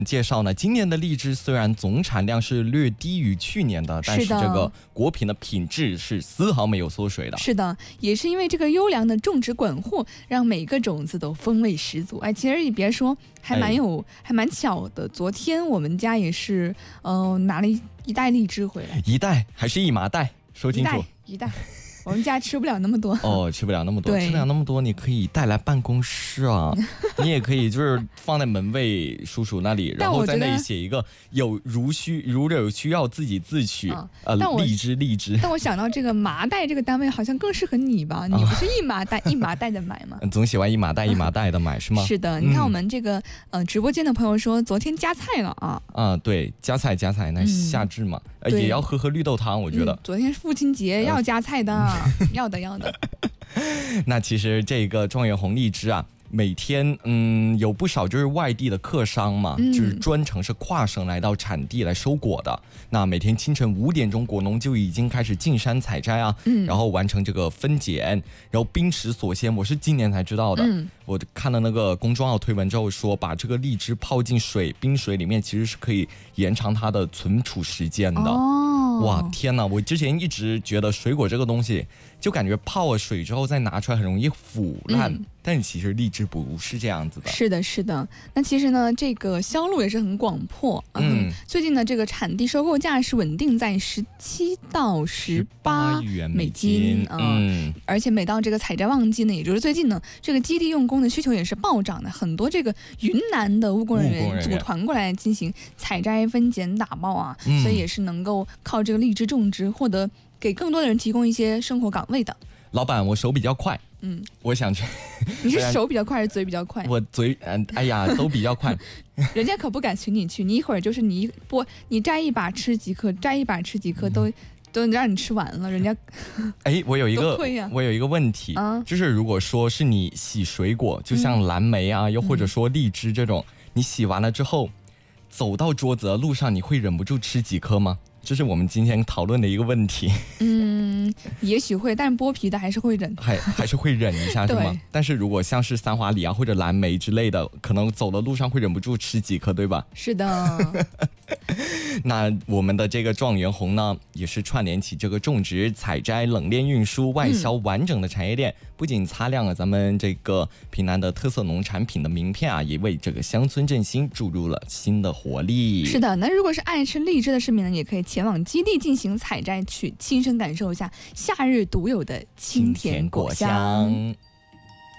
介绍呢，今年的荔枝虽然总产量是略低于去年的，但是这个果品的品质是丝毫没有缩水的。 是的，也是因为这个优良的种植管护，让每个种子都风味十足。哎，其实你别说，还蛮巧的。昨天我们家也是，拿了一袋荔枝回来。 一袋还是一麻袋？说清楚。 一袋。我们家吃不了那么多哦，吃不了那么多，吃不了那么多，你可以带来办公室啊，你也可以就是放在门卫叔叔那里，然后在那里写一个如有需要自己自取，荔枝。 但我想到这个麻袋这个单位好像更适合你吧？你不是一麻袋的买吗？ 总喜欢一麻袋的买是吗？ 是的，你看我们这个直播间的朋友说昨天加菜了啊。 对，加菜，那夏至嘛，也要喝绿豆汤，我觉得。 昨天父亲节要加菜的。要的。 那其实这个状元红荔枝啊，每天有不少就是外地的客商嘛，就是专程是跨省来到产地来收果的。那每天清晨5点钟，果农就已经开始进山采摘啊，然后完成这个分拣，然后冰池锁鲜，我是今年才知道的。我看了那个公众号推文之后说，把这个荔枝泡进冰水里面，其实是可以延长它的存储时间的。哇，天哪！我之前一直觉得水果这个东西，就感觉泡了水之后再拿出来很容易腐烂，但是其实荔枝不是这样子的。 是的。那其实呢，这个销路也是很广阔。最近呢，这个产地收购价是稳定在17到18元美金。而且每到这个采摘旺季呢，也就是最近呢，这个基地用工的需求也是暴涨的，很多这个云南的务工人员组团过来进行采摘、分拣、打包啊，所以也是能够靠这个荔枝种植获得给更多的人提供一些生活岗位的。 老板，我手比较快，我想去。 你是手比较快还是嘴比较快？ 我嘴，都比较快。 人家可不敢请你去，你一会儿就是你摘一把吃几颗，摘一把吃几颗都让你吃完了，人家。 我有一个问题，就是如果说是你洗水果，就像蓝莓啊，又或者说荔枝这种，你洗完了之后，走到桌子的路上，你会忍不住吃几颗吗？这是我们今天讨论的一个问题。 也许会，但是剥皮的还是会忍， 还是会忍一下是吗？但是如果像是三华李啊或者蓝莓之类的，可能走的路上会忍不住吃几颗，对吧？ 是的。 那我们的这个状元红呢，也是串联起这个种植、采摘、冷链运输、外销完整的产业链，不仅擦亮了咱们这个平南的特色农产品的名片啊，也为这个乡村振兴注入了新的活力。 是的，那如果是爱吃荔枝的市民呢，也可以前往基地进行采摘，去亲身感受一下夏日独有的清甜果香。